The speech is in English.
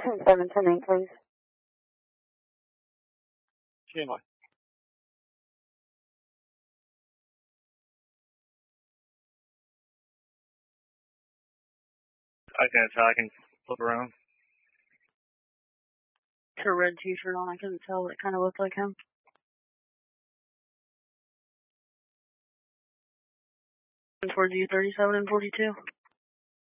710, please. Shanghai. I can flip around. A red t-shirt on, I couldn't tell, it kind of looked like him. Towards you, 37 and 42.